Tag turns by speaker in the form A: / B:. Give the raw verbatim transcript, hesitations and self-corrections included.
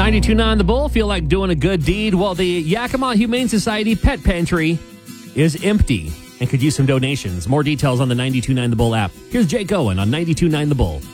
A: ninety-two point nine The Bull. Feel like doing a good deed? Well, the Yakima Humane Society Pet Pantry is empty and could use some donations. More details on the ninety-two point nine The Bull app. Here's Jake Owen on ninety-two point nine The Bull.